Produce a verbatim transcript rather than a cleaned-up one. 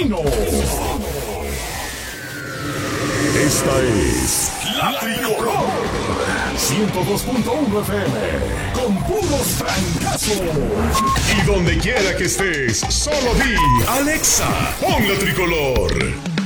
Asesino. Esta es La Tricolor ciento dos punto uno F M con puros francazos. Y donde quiera que estés, solo di Alexa, pon La Tricolor.